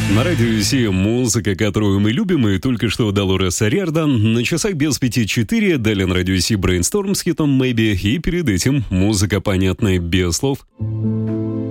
На радио Си музыка, которую мы любим, и только что Долорес Риордан. На часах без 5:04, далее на радио Си Brainstorm с хитом Maybe, и перед этим музыка, понятная без слов.